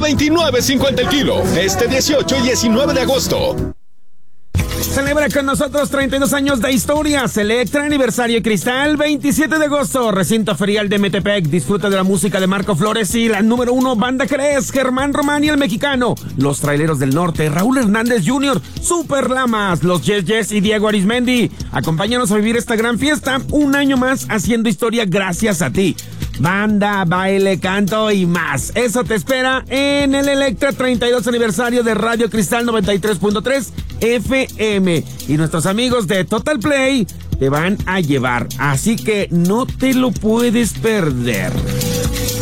$29.50 el kilo. Este 18 y 19 de agosto. Celebra con nosotros 32 años de historia. Selectra Aniversario Cristal, 27 de agosto, recinto ferial de Metepec. Disfruta de la música de Marco Flores y la número 1 Banda Jerez, Germán Román y el Mexicano, Los Traileros del Norte, Raúl Hernández Jr., Super Lamas, Los Yes Yes y Diego Arismendi. Acompáñanos a vivir esta gran fiesta, un año más haciendo historia gracias a ti. Banda, baile, canto y más. Eso te espera en el Electra 32 aniversario de Radio Cristal 93.3 FM. Y nuestros amigos de Total Play te van a llevar. Así que no te lo puedes perder.